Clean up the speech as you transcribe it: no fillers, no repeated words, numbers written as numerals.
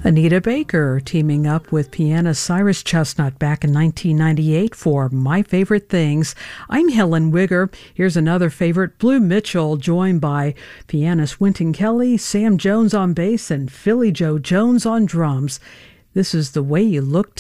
Anita Baker teaming up with pianist Cyrus Chestnut back in 1998 for My Favorite Things. I'm Helen Wigger. Here's another favorite, Blue Mitchell, joined by pianist Wynton Kelly, Sam Jones on bass, and Philly Joe Jones on drums. This is The Way You Look